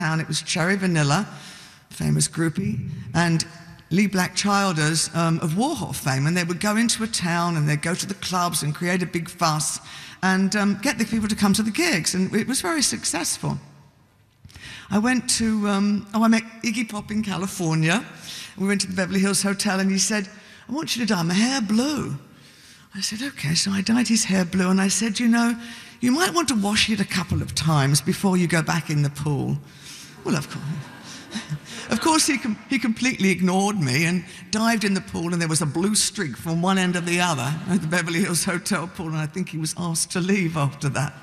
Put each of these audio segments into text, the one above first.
town. It was Cherry Vanilla, famous groupie, and Lee Black Childers of Warhol fame. And they would go into a town and they'd go to the clubs and create a big fuss and get the people to come to the gigs. And it was very successful. I went to, I met Iggy Pop in California. We went to the Beverly Hills Hotel and he said, I want you to dye my hair blue. I said, okay, so I dyed his hair blue and I said, you know, you might want to wash it a couple of times before you go back in the pool. Well, of course he completely ignored me and dived in the pool and there was a blue streak from one end to the other at the Beverly Hills Hotel pool, and I think he was asked to leave after that.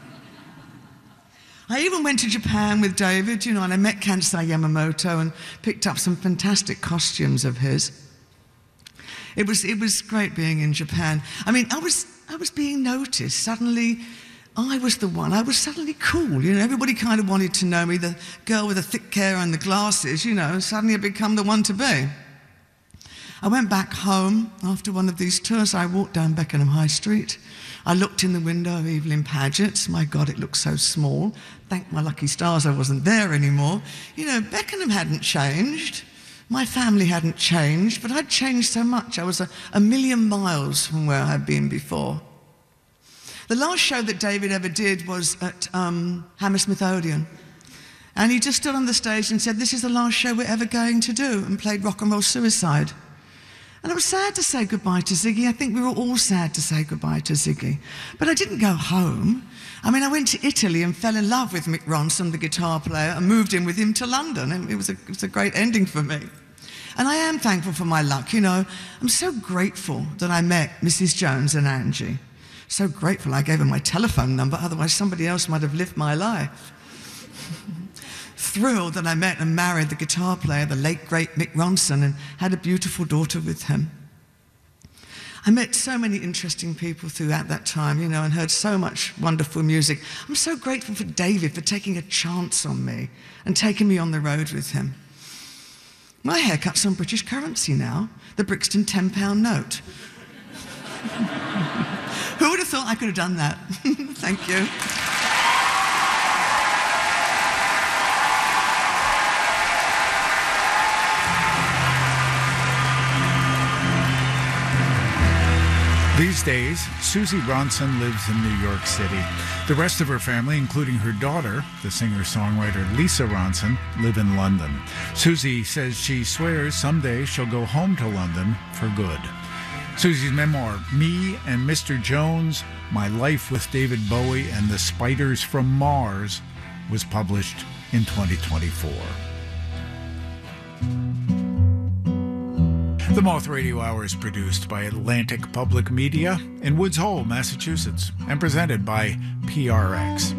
I even went to Japan with David, you know, and I met Kansai Yamamoto and picked up some fantastic costumes of his. It was great being in Japan. I mean, I was being noticed. Suddenly, I was the one. I was suddenly cool, you know. Everybody kind of wanted to know me, the girl with the thick hair and the glasses, you know. Suddenly I'd become the one to be. I went back home after one of these tours. I walked down Beckenham High Street. I looked in the window of Evelyn Paget's. My God, it looked so small. Thank my lucky stars I wasn't there anymore. You know, Beckenham hadn't changed. My family hadn't changed, but I'd changed so much. I was a million miles from where I'd been before. The last show that David ever did was at Hammersmith Odeon. And he just stood on the stage and said, this is the last show we're ever going to do, and played Rock and Roll Suicide. And I was sad to say goodbye to Ziggy. I think we were all sad to say goodbye to Ziggy. But I didn't go home. I mean, I went to Italy and fell in love with Mick Ronson, the guitar player, and moved in with him to London. And it was a great ending for me. And I am thankful for my luck, you know. I'm so grateful that I met Mrs. Jones and Angie. So grateful I gave her my telephone number, otherwise somebody else might have lived my life. Thrilled that I met and married the guitar player, the late, great Mick Ronson, and had a beautiful daughter with him. I met so many interesting people throughout that time, you know, and heard so much wonderful music. I'm so grateful for David for taking a chance on me and taking me on the road with him. My haircut's on British currency now, the Brixton £10 note. Who would have thought I could have done that? Thank you. These days, Susie Ronson lives in New York City. The rest of her family, including her daughter, the singer-songwriter Lisa Ronson, live in London. Susie says she swears someday she'll go home to London for good. Susie's memoir, Me and Mr. Jones, My Life with David Bowie and the Spiders from Mars, was published in 2024. The Moth Radio Hour is produced by Atlantic Public Media in Woods Hole, Massachusetts, and presented by PRX.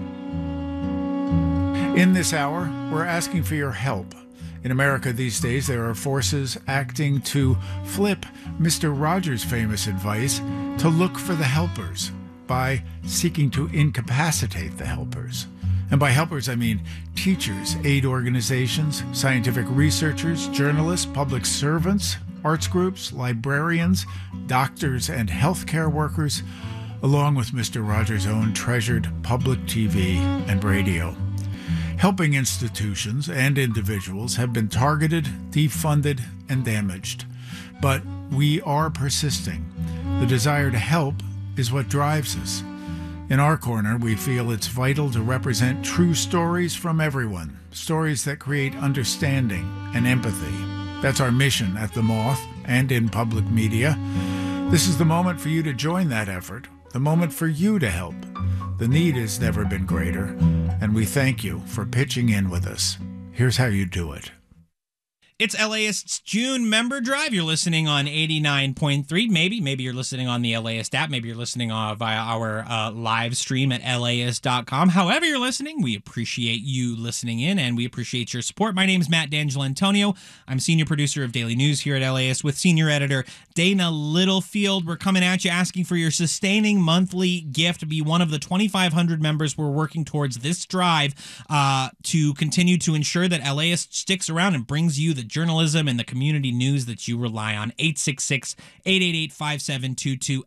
In this hour, we're asking for your help. In America these days, there are forces acting to flip Mr. Rogers' famous advice to look for the helpers by seeking to incapacitate the helpers. And by helpers, I mean teachers, aid organizations, scientific researchers, journalists, public servants, arts groups, librarians, doctors, and healthcare workers, along with Mr. Rogers' own treasured public TV and radio. Helping institutions and individuals have been targeted, defunded, and damaged. But we are persisting. The desire to help is what drives us. In our corner, we feel it's vital to represent true stories from everyone, stories that create understanding and empathy. That's our mission at The Moth and in public media. This is the moment for you to join that effort, the moment for you to help. The need has never been greater, and we thank you for pitching in with us. Here's how you do it. It's LAist's June member drive. You're listening on 89.3. Maybe you're listening on the LAist app. Maybe you're listening via our live stream at laist.com. However you're listening, we appreciate you listening in, and we appreciate your support. My name is Matt D'Angelantonio. I'm senior producer of Daily News here at LAist with senior editor Dana Littlefield. We're coming at you asking for your sustaining monthly gift to be one of the 2,500 members we're working towards this drive to continue to ensure that LAist sticks around and brings you the journalism and the community news that you rely on. 866-888-5722,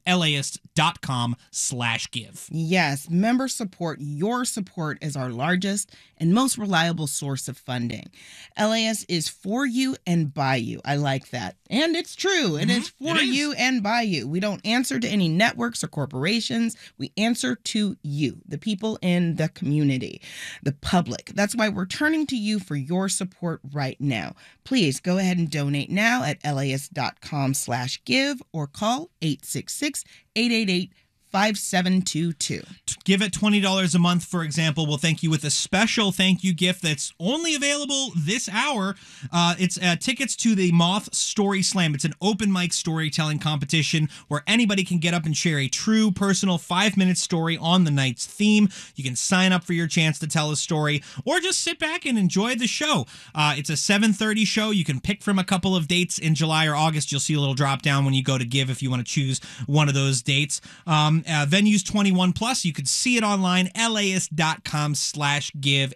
laist.com/give. Yes, member support. Your support is our largest and most reliable source of funding. LAist is for you and by you. I like that. And it's true. It is for you and by you. We don't answer to any networks or corporations. We answer to you, the people in the community, the public. That's why we're turning to you for your support right now. Please go ahead and donate now at laist.com/give or call 866-888-5722. Give it $20 a month, for example. We'll thank you with a special thank you gift that's only available this hour. It's tickets to the Moth Story Slam. It's an open mic storytelling competition where anybody can get up and share a true, personal 5-minute story on the night's theme. You can sign up for your chance to tell a story or just sit back and enjoy the show. It's a 7:30 show. You can pick from a couple of dates in July or August. You'll see a little drop down when you go to give if you want to choose one of those dates. Venues 21 plus. You could see it online, laist.com/give,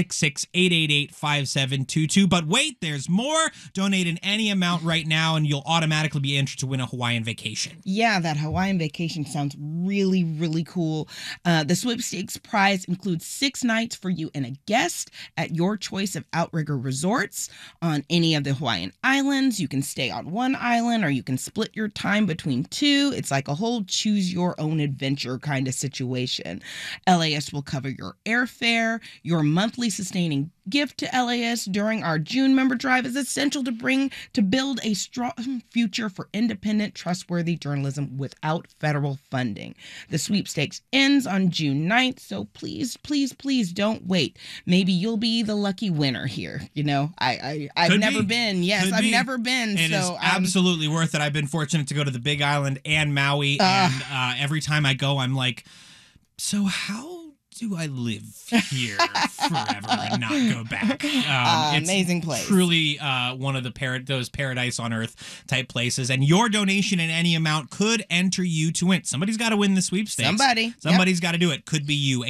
866-888-5722. But wait, there's more. Donate in any amount right now, and you'll automatically be entered to win a Hawaiian vacation. Yeah, that Hawaiian vacation sounds really, really cool. The sweepstakes prize includes 6 nights for you and a guest at your choice of Outrigger resorts on any of the Hawaiian islands. You can stay on one island or you can split your time between 2. It's like a whole choose your own adventure kind of situation. LAist will cover your airfare. Your monthly sustaining gift to LAist during our June member drive is essential to build a strong future for independent, trustworthy journalism without federal funding. The sweepstakes ends on June 9th, so please, please, please don't wait. Maybe you'll be the lucky winner here. You know, I've never been. Yes, I've never been. It is absolutely worth it. I've been fortunate to go to the Big Island and Maui, and every time I go, I'm like, so how do I live here forever and not go back? It's amazing place. Truly one of those paradise on earth type places. And your donation in any amount could enter you to win. Somebody's got to win the sweepstakes. Somebody's got to do it. Could be you.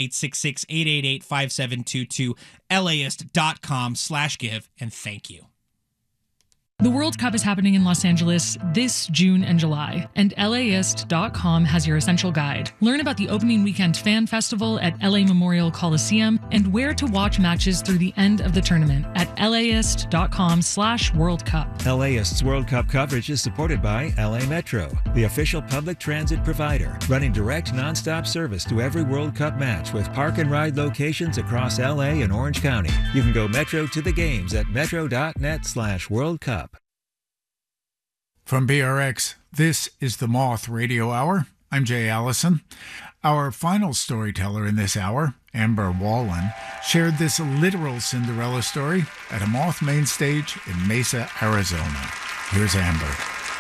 866-888-5722, laist.com/give. And thank you. The World Cup is happening in Los Angeles this June and July, and LAist.com has your essential guide. Learn about the opening weekend fan festival at LA Memorial Coliseum and where to watch matches through the end of the tournament at LAist.com/World Cup. LAist's World Cup coverage is supported by LA Metro, the official public transit provider, running direct nonstop service to every World Cup match with park and ride locations across LA and Orange County. You can go Metro to the games at metro.net/World Cup. From BRX, this is the Moth Radio Hour. I'm Jay Allison. Our final storyteller in this hour, Amber Wallen, shared this literal Cinderella story at a Moth main stage in Mesa, Arizona. Here's Amber.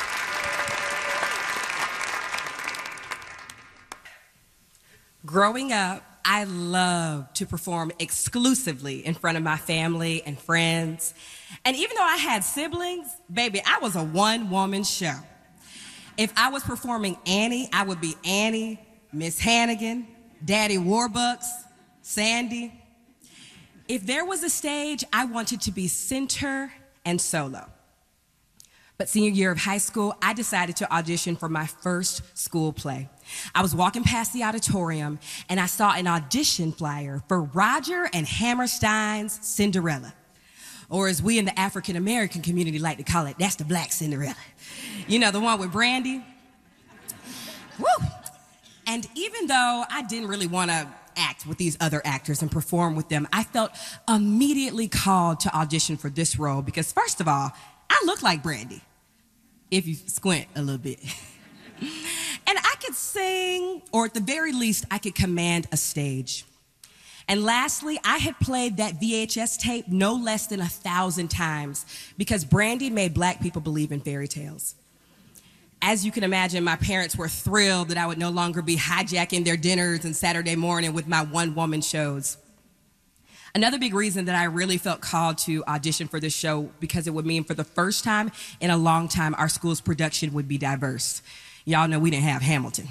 Growing up, I loved to perform exclusively in front of my family and friends. And even though I had siblings, baby, I was a one-woman show. If I was performing Annie, I would be Annie, Miss Hannigan, Daddy Warbucks, Sandy. If there was a stage, I wanted to be center and solo. But senior year of high school, I decided to audition for my first school play. I was walking past the auditorium and I saw an audition flyer for Roger and Hammerstein's Cinderella. Or as we in the African American community like to call it, that's the Black Cinderella. You know, the one with Brandy. Woo! And even though I didn't really want to act with these other actors and perform with them, I felt immediately called to audition for this role because first of all, I look like Brandy, if you squint a little bit. And I could sing, or at the very least, I could command a stage. And lastly, I had played that VHS tape no less than 1,000 times because Brandy made Black people believe in fairy tales. As you can imagine, my parents were thrilled that I would no longer be hijacking their dinners and Saturday morning with my one-woman shows. Another big reason that I really felt called to audition for this show because it would mean for the first time in a long time our school's production would be diverse. Y'all know we didn't have Hamilton.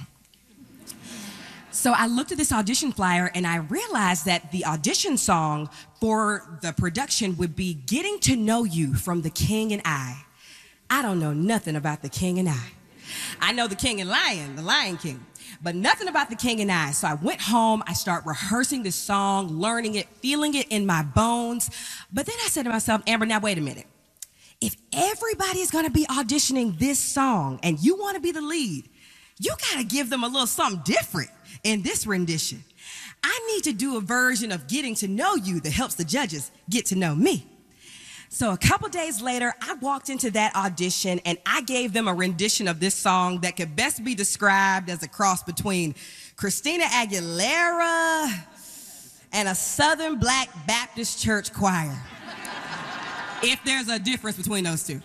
So I looked at this audition flyer and I realized that the audition song for the production would be Getting to Know You from The King and I. I don't know nothing about The King and I know The King and Lion, The Lion King. but nothing about The King and I. So I went home, I started rehearsing this song, learning it, feeling it in my bones. But then I said to myself, Amber, now wait a minute. If everybody is gonna be auditioning this song and you wanna be the lead, you gotta give them a little something different in this rendition. I need to do a version of Getting to Know You that helps the judges get to know me. So a couple days later, I walked into that audition and I gave them a rendition of this song that could best be described as a cross between Christina Aguilera and a Southern Black Baptist Church choir. If there's a difference between those two.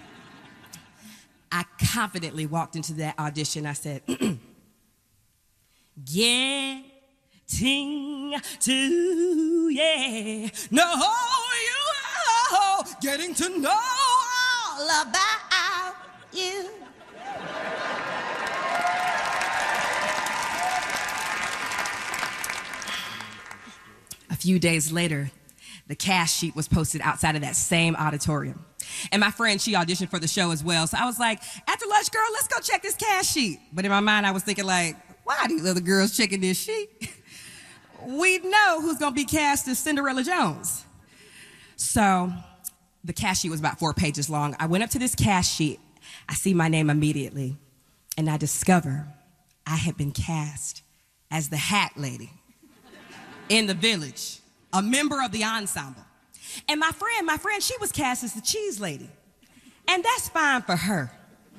I confidently walked into that audition. I said, getting to, yeah, know you. Getting to know all about you. A few days later, the cast sheet was posted outside of that same auditorium. And my friend, she auditioned for the show as well. So I was like, after lunch, girl, let's go check this cast sheet. But in my mind, I was thinking like, why are these other girls checking this sheet? We know who's gonna be cast as Cinderella Jones. So the cast sheet was about 4 pages long. I went up to this cast sheet. I see my name immediately, and I discover I had been cast as the Hat Lady in the Village, a member of the ensemble. And my friend, she was cast as the Cheese Lady. And that's fine for her.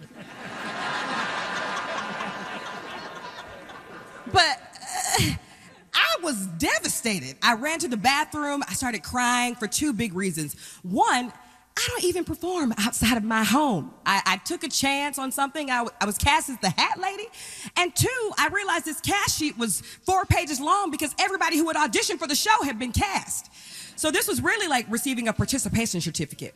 But I was devastated. I ran to the bathroom. I started crying for 2 big reasons. One, I don't even perform outside of my home. I took a chance on something. I was cast as the Hat Lady. And 2, I realized this cast sheet was 4 pages long because everybody who had auditioned for the show had been cast. So this was really like receiving a participation certificate.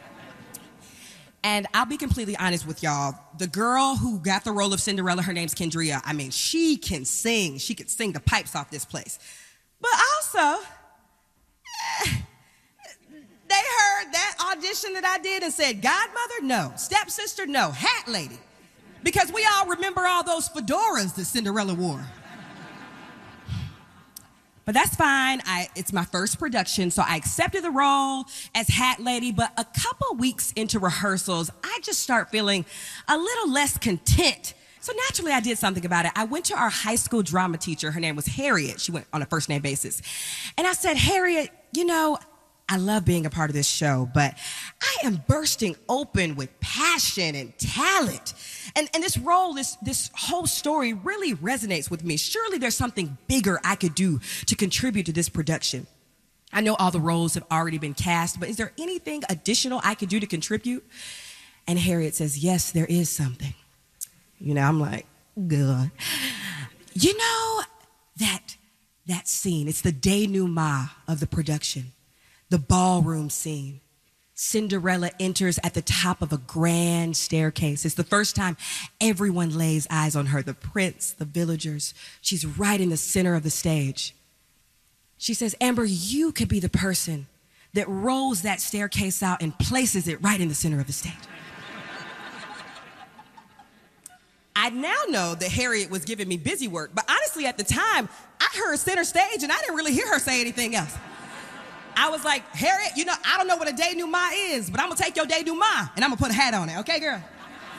And I'll be completely honest with y'all. The girl who got the role of Cinderella, her name's Kendria. I mean, she can sing. She could sing the pipes off this place. But also, they heard that audition that I did and said, Godmother, no. Stepsister, no. Hat Lady. Because we all remember all those fedoras that Cinderella wore. But that's fine. It's my first production, so I accepted the role as Hat Lady. But a couple weeks into rehearsals, I just start feeling a little less content. So naturally, I did something about it. I went to our high school drama teacher. Her name was Harriet. She went on a first name basis. And I said, Harriet, you know, I love being a part of this show, but I am bursting open with passion and talent. And this role, this whole story really resonates with me. Surely there's something bigger I could do to contribute to this production. I know all the roles have already been cast, but is there anything additional I could do to contribute? And Harriet says, yes, there is something. You know, I'm like, good. You know, that scene, it's the denouement of the production. The ballroom scene. Cinderella enters at the top of a grand staircase. It's the first time everyone lays eyes on her. The prince, the villagers. She's right in the center of the stage. She says, Amber, you could be the person that rolls that staircase out and places it right in the center of the stage. I now know that Harriet was giving me busy work, but honestly at the time, I heard center stage and I didn't really hear her say anything else. I was like, Harriet, you know, I don't know what a denouement is, but I'm gonna take your denouement and I'm gonna put a hat on it, okay, girl?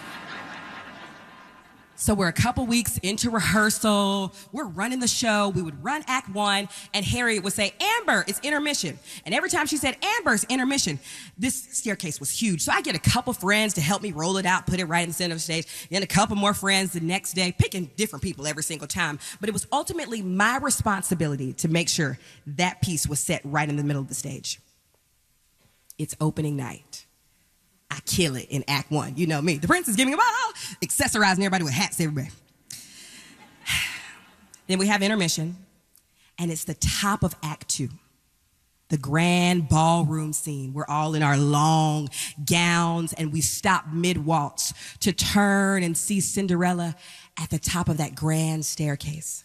So we're a couple weeks into rehearsal, we're running the show, we would run Act 1, and Harriet would say, Amber, it's intermission. And every time she said, Amber, it's intermission, this staircase was huge. So I get a couple friends to help me roll it out, put it right in the center of the stage, then a couple more friends the next day, picking different people every single time. But it was ultimately my responsibility to make sure that piece was set right in the middle of the stage. It's opening night. I kill it in Act 1. You know me. The prince is giving a ball, accessorizing everybody with hats everywhere. Then we have intermission, and it's the top of Act 2. The grand ballroom scene. We're all in our long gowns, and we stop mid-waltz to turn and see Cinderella at the top of that grand staircase.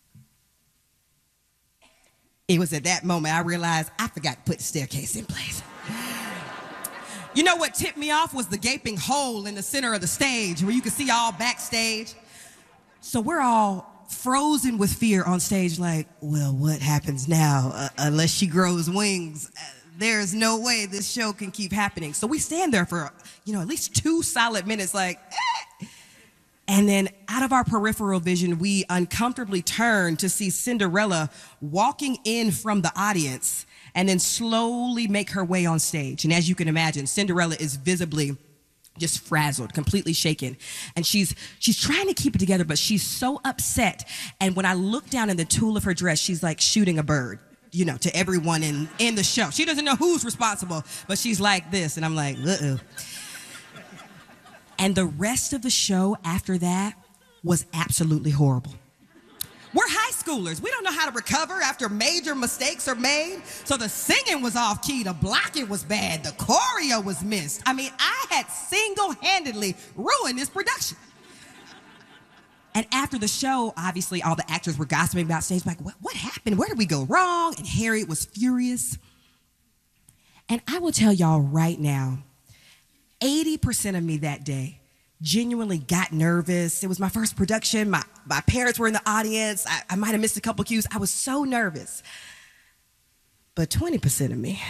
It was at that moment I realized I forgot to put the staircase in place. You know what tipped me off was the gaping hole in the center of the stage where you could see all backstage. So we're all frozen with fear on stage, like, well, what happens now? Unless she grows wings, there's no way this show can keep happening. So we stand there for, at least 2 solid minutes, like, eh. And then out of our peripheral vision, we uncomfortably turn to see Cinderella walking in from the audience and then slowly make her way on stage. And as you can imagine, Cinderella is visibly just frazzled, completely shaken. And she's trying to keep it together, but she's so upset. And when I look down in the tulle of her dress, she's like shooting a bird, to everyone in the show. She doesn't know who's responsible, but she's like this. And I'm like, uh-oh. And the rest of the show after that was absolutely horrible. We're high schoolers. We don't know how to recover after major mistakes are made. So the singing was off key, the blocking was bad, the choreo was missed. I mean, I had single-handedly ruined this production. And after the show, obviously all the actors were gossiping about stage, like, what happened? Where did we go wrong? And Harriet was furious. And I will tell y'all right now, 80% of me that day genuinely got nervous. It was my first production. My parents were in the audience. I might have missed a couple cues. I was so nervous. But 20% of me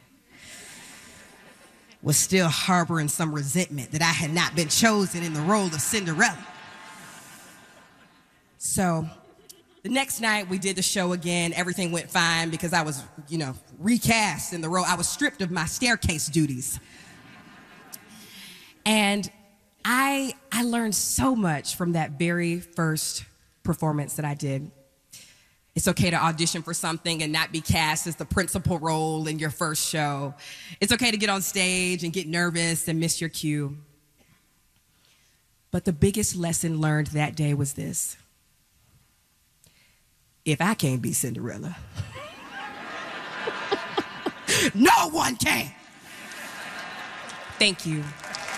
was still harboring some resentment that I had not been chosen in the role of Cinderella. So the next night we did the show again. Everything went fine because I was, recast in the role. I was stripped of my staircase duties. And I learned so much from that very first performance that I did. It's okay to audition for something and not be cast as the principal role in your first show. It's okay to get on stage and get nervous and miss your cue. But the biggest lesson learned that day was this. If I can't be Cinderella, no one can. Thank you.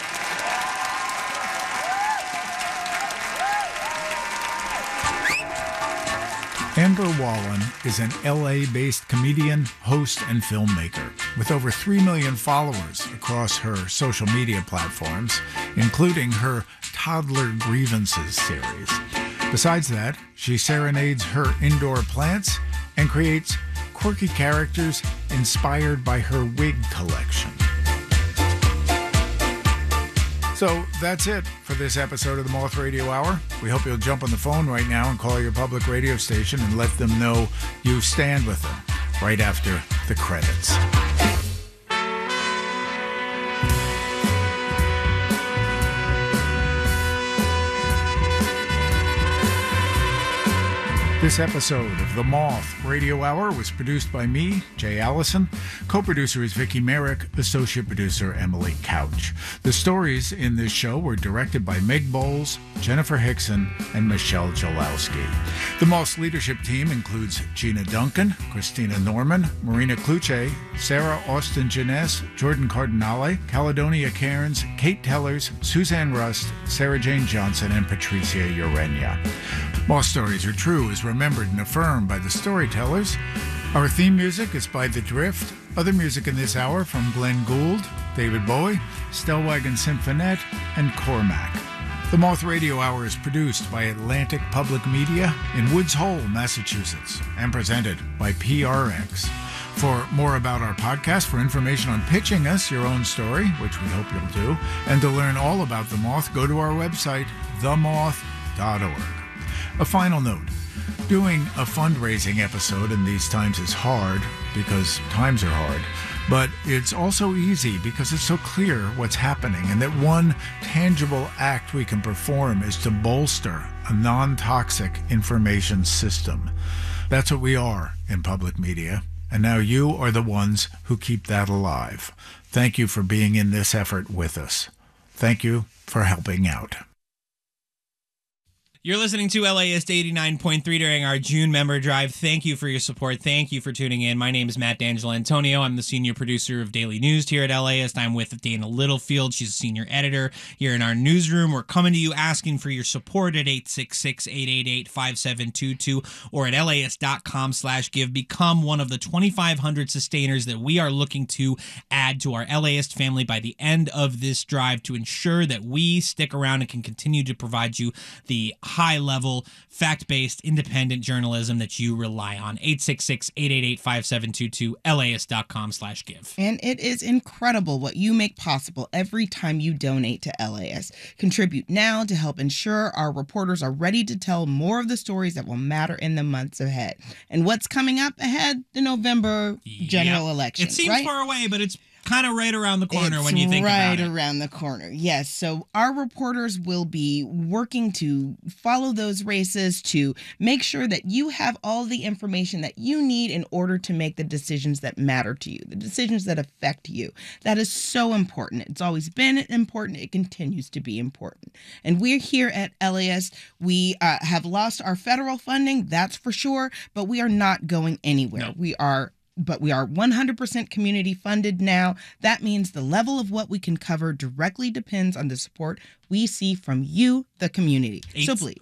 Amber Wallen is an LA-based comedian, host, and filmmaker with over 3 million followers across her social media platforms, including her Toddler Grievances series. Besides that, she serenades her indoor plants and creates quirky characters inspired by her wig collection. So that's it for this episode of the Moth Radio Hour. We hope you'll jump on the phone right now and call your public radio station and let them know you stand with them right after the credits. This episode of The Moth Radio Hour was produced by me, Jay Allison. Co-producer is Vicki Merrick, associate producer Emily Couch. The stories in this show were directed by Meg Bowles, Jennifer Hickson, and Michelle Jalowski. The Moth's leadership team includes Gina Duncan, Christina Norman, Marina Kluche, Sarah Austin Jeunesse, Jordan Cardinale, Caledonia Cairns, Kate Tellers, Suzanne Rust, Sarah Jane Johnson, and Patricia Urenia. Moth Stories Are True is remembered and affirmed by the storytellers. Our theme music is by The Drift. Other music in this hour from Glenn Gould, David Bowie, Stellwagen Symphonette, and Cormac. The Moth Radio Hour is produced by Atlantic Public Media in Woods Hole, Massachusetts, and presented by PRX. For more about our podcast, for information on pitching us your own story, which we hope you'll do, and to learn all about The Moth, go to our website, themoth.org. A final note. Doing a fundraising episode in these times is hard because times are hard, but it's also easy because it's so clear what's happening and that one tangible act we can perform is to bolster a non-toxic information system. That's what we are in public media, and now you are the ones who keep that alive. Thank you for being in this effort with us. Thank you for helping out. You're listening to LAist 89.3 during our June member drive. Thank you for your support. Thank you for tuning in. My name is Matt D'Angelo Antonio. I'm the senior producer of Daily News here at LAist. I'm with Dana Littlefield. She's a senior editor here in our newsroom. We're coming to you asking for your support at 866-888-5722 or at laist.com/give. Become one of the 2,500 sustainers that we are looking to add to our LAist family by the end of this drive to ensure that we stick around and can continue to provide you the high-level, fact-based, independent journalism that you rely on. 866-888-5722, LAist.com/give. And it is incredible what you make possible every time you donate to LAist. Contribute now to help ensure our reporters are ready to tell more of the stories that will matter in the months ahead. And what's coming up ahead? The November general election. It seems right? far away, but it's kind of right around the corner when you think about it. Right around the corner. Yes. So our reporters will be working to follow those races to make sure that you have all the information that you need in order to make the decisions that matter to you, the decisions that affect you. That is so important. It's always been important. It continues to be important. And we're here at LAist. We have lost our federal funding, that's for sure, but we are not going anywhere. No. We are 100% community funded now. That means the level of what we can cover directly depends on the support we see from you, the community. So please.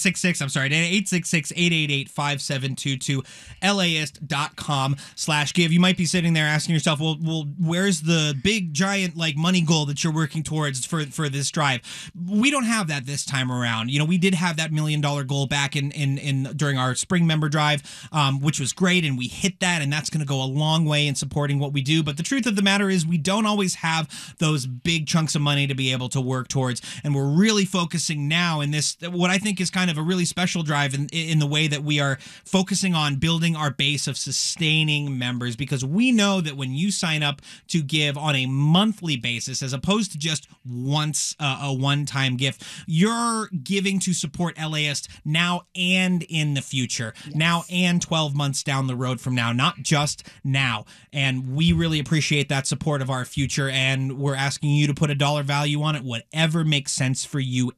866-888-5722, LAist.com/give. You might be sitting there asking yourself, well, where's the big, giant, money goal that you're working towards for this drive? We don't have that this time around. We did have that $1 million goal back in during our spring member drive, which was great, and we hit that, and that's going to go a long way in supporting what we do. But the truth of the matter is we don't always have those big chunks of money to be able to work towards. And we're really focusing now in this, what I think is kind of a really special drive in the way that we are focusing on building our base of sustaining members, because we know that when you sign up to give on a monthly basis, as opposed to just once a one-time gift, you're giving to support LAist now and in the future, now and 12 months down the road from now, not just now. And we really appreciate that support of our future, and we're asking you to put a dollar value on it, whatever makes sense for you.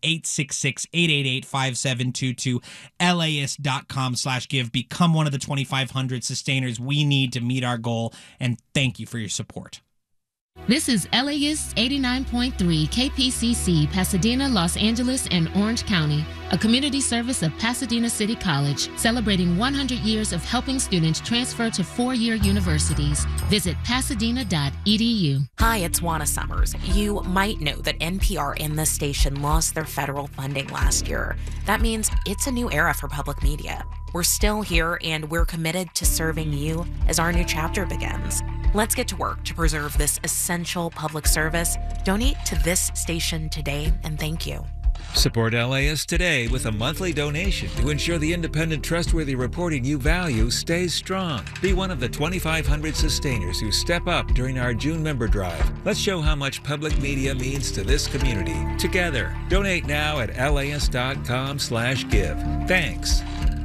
866-888-5722, LAist.com/give. Become one of the 2,500 sustainers we need to meet our goal, and thank you for your support. This is LAist 89.3 KPCC, Pasadena, Los Angeles, and Orange County, a community service of Pasadena City College, celebrating 100 years of helping students transfer to four-year universities. Visit pasadena.edu. Hi, it's Juana Summers. You might know that NPR and this station lost their federal funding last year. That means it's a new era for public media. We're still here, and we're committed to serving you as our new chapter begins. Let's get to work to preserve this essential public service. Donate to this station today, and thank you. Support LAist today with a monthly donation to ensure the independent, trustworthy reporting you value stays strong. Be one of the 2,500 sustainers who step up during our June member drive. Let's show how much public media means to this community. Together, donate now at LAist.com/give. Thanks.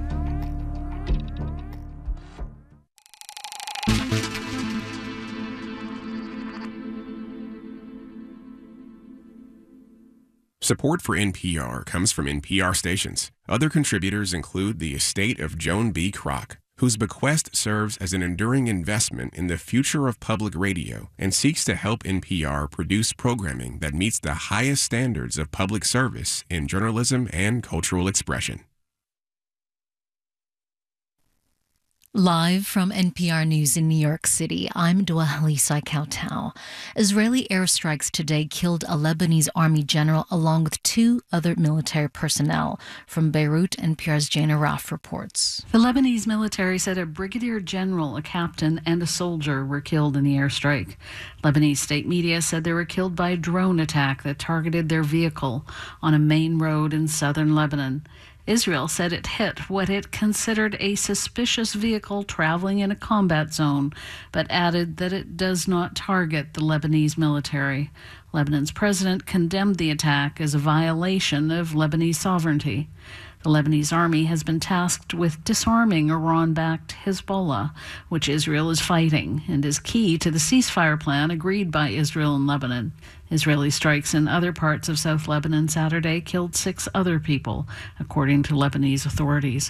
Support for NPR comes from NPR stations. Other contributors include the estate of Joan B. Kroc, whose bequest serves as an enduring investment in the future of public radio and seeks to help NPR produce programming that meets the highest standards of public service in journalism and cultural expression. Live from NPR News in New York City, I'm Dwalisa Kowtow. Israeli airstrikes today killed a Lebanese army general along with two other military personnel. From Beirut, NPR's Jane Araf reports. The Lebanese military said a brigadier general, a captain, and a soldier were killed in the airstrike. Lebanese state media said they were killed by a drone attack that targeted their vehicle on a main road in southern Lebanon. Israel said it hit what it considered a suspicious vehicle traveling in a combat zone, but added that it does not target the Lebanese military. Lebanon's president condemned the attack as a violation of Lebanese sovereignty. The Lebanese army has been tasked with disarming Iran-backed Hezbollah, which Israel is fighting, and is key to the ceasefire plan agreed by Israel and Lebanon. Israeli strikes in other parts of South Lebanon Saturday killed 6 other people, according to Lebanese authorities.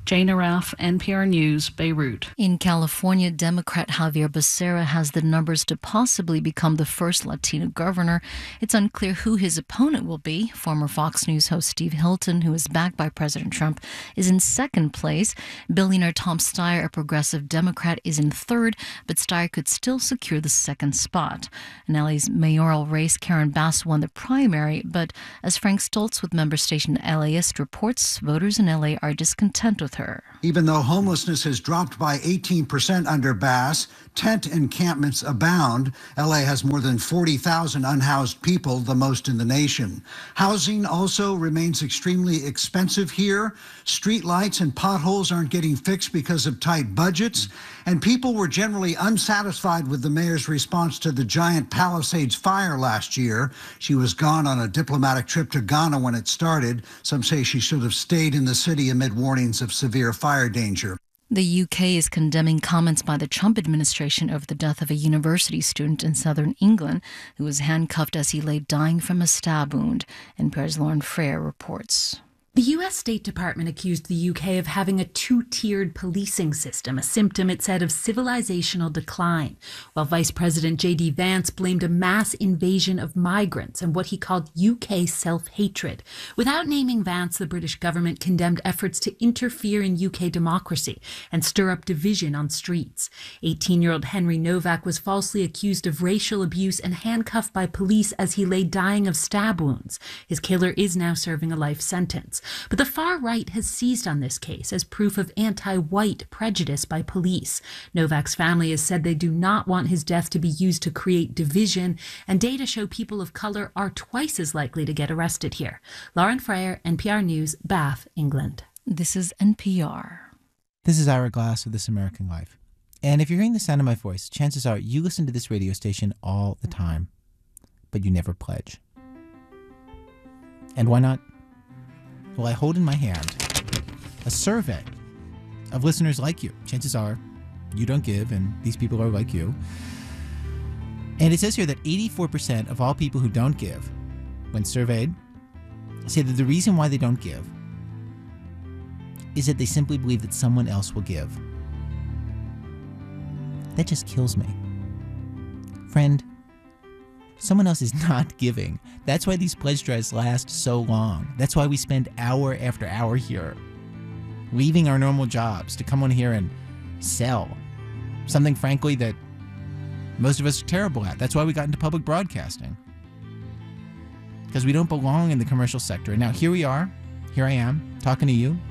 Jane Araf, NPR News, Beirut. In California, Democrat Javier Becerra has the numbers to possibly become the first Latino governor. It's unclear who his opponent will be. Former Fox News host Steve Hilton, who is backed by President Trump, is in second place. Billionaire Tom Steyer, a progressive Democrat, is in third, but Steyer could still secure the second spot. In LA's mayoral race, Karen Bass won the primary, but as Frank Stoltz with member station LAist reports, voters in LA are discontent with her. Even though homelessness has dropped by 18% under Bass, tent encampments abound. LA has more than 40,000 unhoused people, the most in the nation. Housing also remains extremely expensive here. Street lights and potholes aren't getting fixed because of tight budgets. And people were generally unsatisfied with the mayor's response to the giant Palisades fire last year. She was gone on a diplomatic trip to Ghana when it started. Some say she should have stayed in the city amid warnings of severe fire danger. The UK is condemning comments by the Trump administration over the death of a university student in southern England who was handcuffed as he lay dying from a stab wound. NPR's Lauren Freire reports. The U.S. State Department accused the UK of having a two-tiered policing system, a symptom, it said, of civilizational decline, while Vice President J.D. Vance blamed a mass invasion of migrants and what he called UK self-hatred. Without naming Vance, the British government condemned efforts to interfere in UK democracy and stir up division on streets. 18-year-old Henry Novak was falsely accused of racial abuse and handcuffed by police as he lay dying of stab wounds. His killer is now serving a life sentence. But the far right has seized on this case as proof of anti-white prejudice by police. Novak's family has said they do not want his death to be used to create division, and data show people of color are twice as likely to get arrested here. Lauren Freire, NPR News, Bath, England. This is NPR. This is Ira Glass of This American Life. And if you're hearing the sound of my voice, chances are you listen to this radio station all the time, but you never pledge. And why not? Well, I hold in my hand a survey of listeners like you. Chances are you don't give, and these people are like you. And it says here that 84% of all people who don't give, when surveyed, say that the reason why they don't give is that they simply believe that someone else will give. That just kills me. Friend, someone else is not giving. That's why these pledge drives last so long. That's why we spend hour after hour here, leaving our normal jobs to come on here and sell something, frankly, that most of us are terrible at. That's why we got into public broadcasting, because we don't belong in the commercial sector. And now here we are. Here I am talking to you.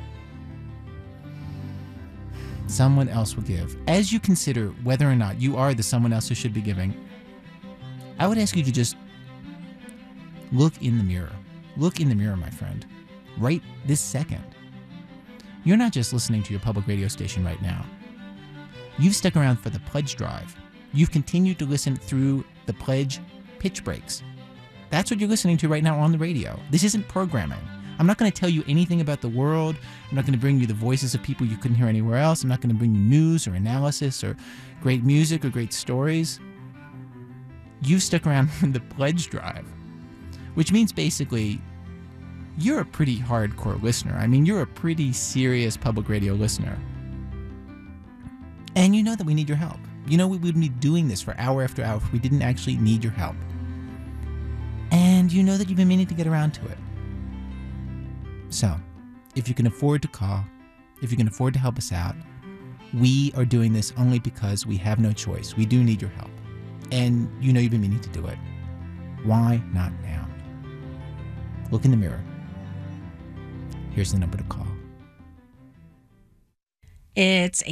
Someone else will give. As you consider whether or not you are the someone else who should be giving, I would ask you to just look in the mirror. Look in the mirror, my friend. Right this second. You're not just listening to your public radio station right now. You've stuck around for the pledge drive. You've continued to listen through the pledge pitch breaks. That's what you're listening to right now on the radio. This isn't programming. I'm not going to tell you anything about the world. I'm not going to bring you the voices of people you couldn't hear anywhere else. I'm not going to bring you news or analysis or great music or great stories. You've stuck around for the pledge drive, which means basically you're a pretty hardcore listener. I mean, you're a pretty serious public radio listener. And you know that we need your help. You know we wouldn't be doing this for hour after hour if we didn't actually need your help. And you know that you've been meaning to get around to it. So, if you can afford to call, if you can afford to help us out, we are doing this only because we have no choice. We do need your help. And you know you've been meaning to do it. Why not now? Look in the mirror. Here's the number to call. It's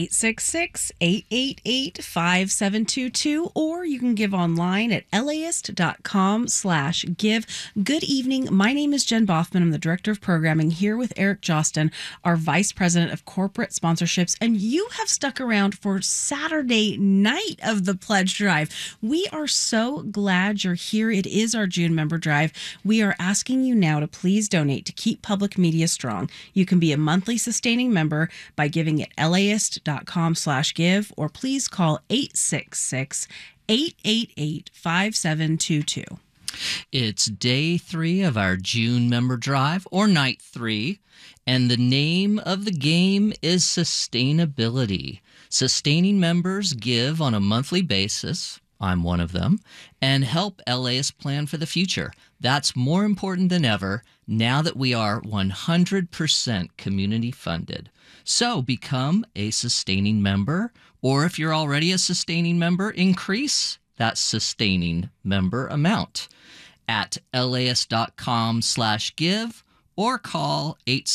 866-888-5722, or you can give online at laist.com/give. Good evening. My name is Jen Boffman. I'm the Director of Programming here with Eric Jostin, our Vice President of Corporate Sponsorships, and you have stuck around for Saturday night of the Pledge Drive. We are so glad you're here. It is our June member drive. We are asking you now to please donate to keep public media strong. You can be a monthly sustaining member by giving at laist.com/give, or please call 866-888-5722. It's day 3 of our June member drive, or night 3, and the name of the game is sustainability. Sustaining members give on a monthly basis, I'm one of them, and help LAist plan for the future. That's more important than ever now that we are 100% community funded. So become a sustaining member, or if you're already a sustaining member, increase that sustaining member amount at laist.com/give or call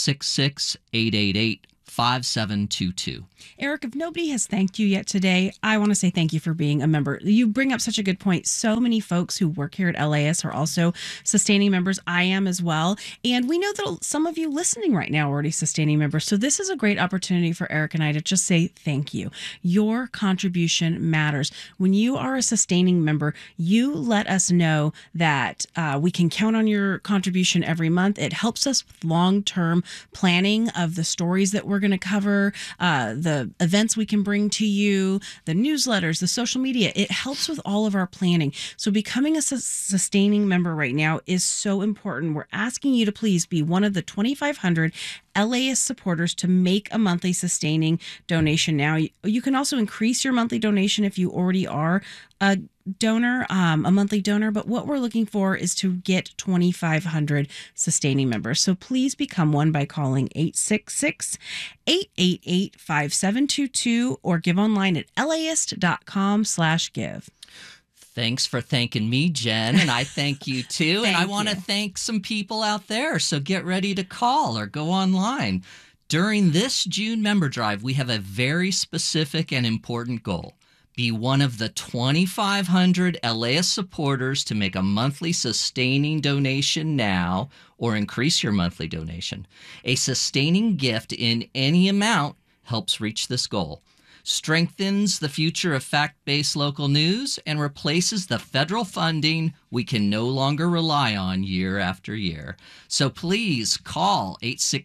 866-888-5722. Eric, if nobody has thanked you yet today, I want to say thank you for being a member. You bring up such a good point. So many folks who work here at LAist are also sustaining members. I am as well. And we know that some of you listening right now are already sustaining members. So this is a great opportunity for Eric and I to just say thank you. Your contribution matters. When you are a sustaining member, you let us know that we can count on your contribution every month. It helps us with long-term planning of the stories that we're going to cover, the events we can bring to you, the newsletters, the social media. It helps with all of our planning. So becoming a sustaining member right now is so important. We're asking you to please be one of the 2,500 LAist supporters to make a monthly sustaining donation now. You can also increase your monthly donation if you already are a donor, a monthly donor, but what we're looking for is to get 2,500 sustaining members. So please become one by calling 866-888-5722 or give online at laist.com/give. Thanks for thanking me, Jen, and I thank you too. And I want to thank some people out there, so get ready to call or go online. During this June member drive, we have a very specific and important goal. Be one of the 2,500 LAist supporters to make a monthly sustaining donation now or increase your monthly donation. A sustaining gift in any amount helps reach this goal, strengthens the future of fact-based local news, and replaces the federal funding we can no longer rely on year after year. So please call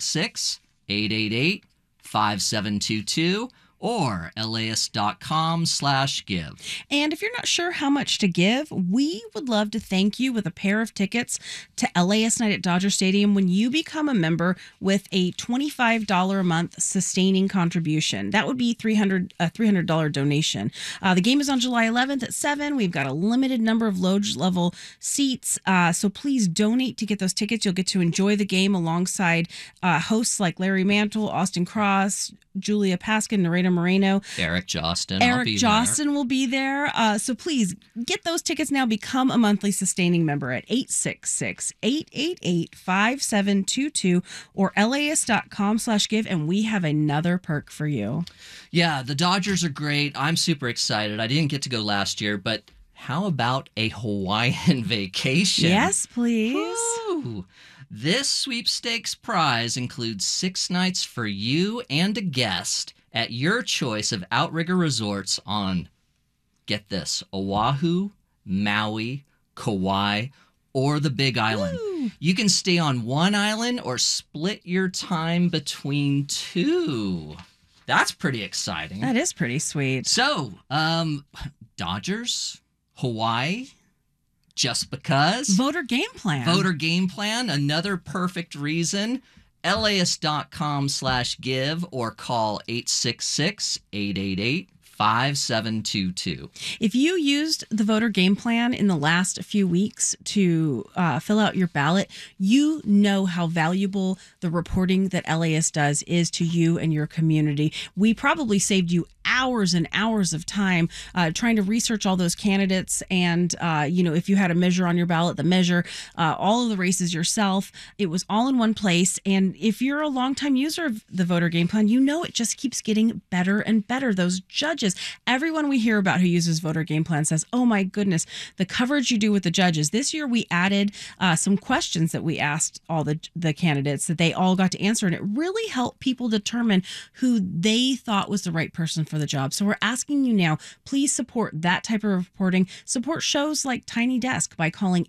866-888-5722 or laist.com/give. And if you're not sure how much to give, we would love to thank you with a pair of tickets to LAist Night at Dodger Stadium when you become a member with a $25 a month sustaining contribution. That would be a $300 donation. The game is on July 11th at 7. We've got a limited number of loge level seats, so please donate to get those tickets. You'll get to enjoy the game alongside hosts like Larry Mantle, Austin Cross, Julia Paskin, Nareda Moreno. Eric Jostin. Eric Jostin will be there. So please get those tickets now. Become a monthly sustaining member at 866-888-5722 or laist.com/give. And we have another perk for you. Yeah, the Dodgers are great. I'm super excited. I didn't get to go last year, but how about a Hawaiian vacation? Yes, please. Woo! This sweepstakes prize includes 6 nights for you and a guest at your choice of Outrigger resorts on, get this, Oahu, Maui, Kauai, or the Big Island. Woo! You can stay on one island or split your time between 2. That's pretty exciting. That is pretty sweet. So, Dodgers, Hawaii, just because. Voter game plan. Voter game plan, another perfect reason. laist.com/give or call 866-888-5722. If you used the voter game plan in the last few weeks to fill out your ballot, you know how valuable the reporting that LAist does is to you and your community. We probably saved you hours and hours of time trying to research all those candidates. And, if you had a measure on your ballot, the measure, all of the races yourself, it was all in one place. And if you're a longtime user of the voter game plan, you know it just keeps getting better and better. Those judges, everyone we hear about who uses voter game plan says, oh my goodness, the coverage you do with the judges. This year we added some questions that we asked all the candidates that they all got to answer. And it really helped people determine who they thought was the right person for the job. So we're asking you now, please support that type of reporting. Support shows like Tiny Desk by calling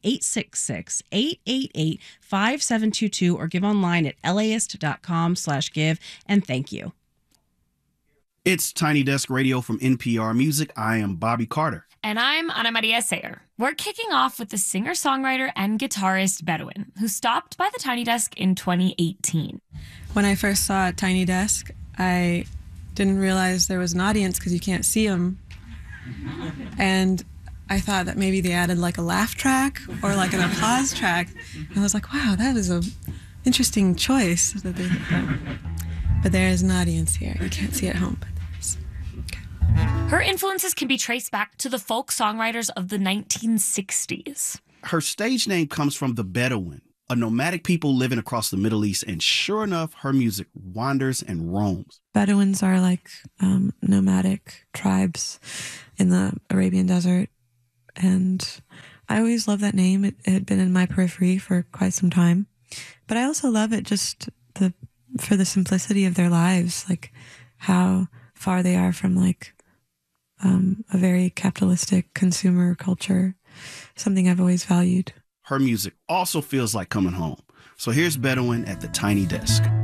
866-888-5722 or give online at laist.com/give. And thank you. It's Tiny Desk Radio from NPR Music. I am Bobby Carter. And I'm Ana Maria Sayer. We're kicking off with the singer-songwriter and guitarist Bedouin, who stopped by the Tiny Desk in 2018. When I first saw Tiny Desk, I didn't realize there was an audience because you can't see them. And I thought that maybe they added like a laugh track or like an applause track. And I was like, wow, that is an interesting choice. But there is an audience here. You can't see it at home, but there is. Okay. Her influences can be traced back to the folk songwriters of the 1960s. Her stage name comes from the Bedouin, a nomadic people living across the Middle East, and sure enough, her music wanders and roams. Bedouins are like nomadic tribes in the Arabian desert, and I always loved that name. It had been in my periphery for quite some time, but I also love it just for the simplicity of their lives, like how far they are from like a very capitalistic consumer culture, something I've always valued. Her music also feels like coming home. So here's Bedouin at the Tiny Desk.